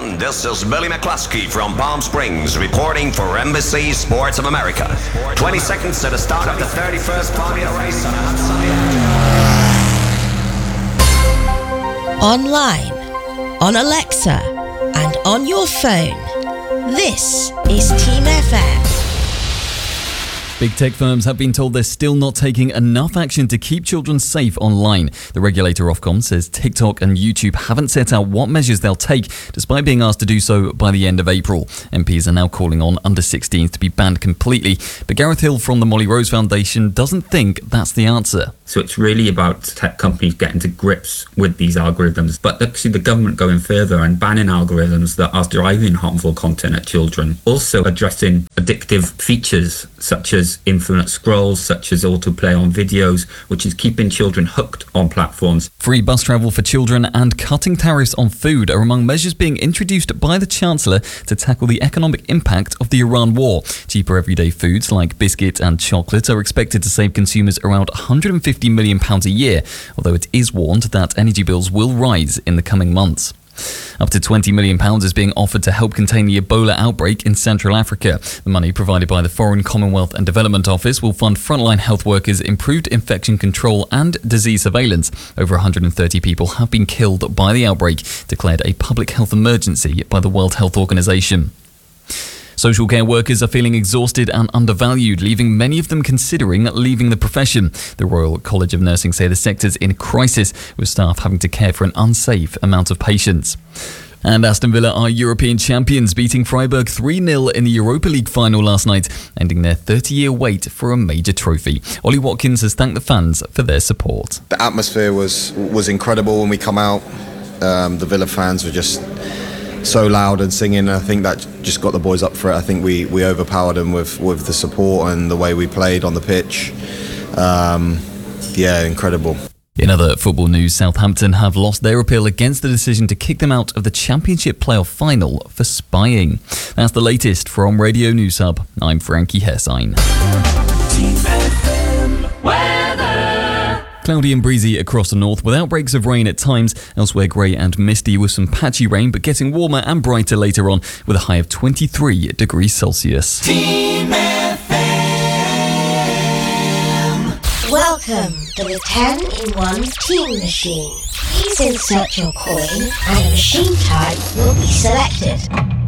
everyone. This is Billy McCluskey from Palm Springs reporting for NBC Sports of America. 20 seconds to the start of the 31st Formula race on a hot Sunday. Online, on Alexa, and on your phone. This is Team FM. Big tech firms have been told they're still not taking enough action to keep children safe online. The regulator Ofcom says TikTok and YouTube haven't set out what measures they'll take, despite being asked to do so by the end of April. MPs are now calling on under-16s to be banned completely, but Gareth Hill from the Molly Rose Foundation doesn't think that's the answer. So it's really about tech companies getting to grips with these algorithms, but actually the government going further and banning algorithms that are driving harmful content at children. Also addressing addictive features such as infinite scrolls, such as autoplay on videos, which is keeping children hooked on platforms. Free bus travel for children and cutting tariffs on food are among measures being introduced by the Chancellor to tackle the economic impact of the Iran war. Cheaper everyday foods like biscuit and chocolate are expected to save consumers around £150 million a year, although it is warned that energy bills will rise in the coming months. Up to £20 million is being offered to help contain the Ebola outbreak in Central Africa. The money provided by the Foreign, Commonwealth and Development Office will fund frontline health workers, improved infection control and disease surveillance. Over 130 people have been killed by the outbreak, declared a public health emergency by the World Health Organization. Social care workers are feeling exhausted and undervalued, leaving many of them considering leaving the profession. The Royal College of Nursing say the sector's in crisis, with staff having to care for an unsafe amount of patients. And Aston Villa are European champions, beating Freiburg 3-0 in the Europa League final last night, ending their 30-year wait for a major trophy. Ollie Watkins has thanked the fans for their support. The atmosphere was incredible when we come out. The Villa fans were just so loud and singing. I think that just got the boys up for it. I think we overpowered them with the support and the way we played on the pitch. Incredible. In other football news, Southampton have lost their appeal against the decision to kick them out of the Championship playoff final for spying. That's the latest from Radio News Hub. I'm Frankie Hessine. Cloudy and breezy across the north with outbreaks of rain at times. Elsewhere grey and misty with some patchy rain, but getting warmer and brighter later on with a high of 23 degrees Celsius. Team FM. Welcome to the 10-in-1 Team Machine. Please insert your coin and a machine type will be selected.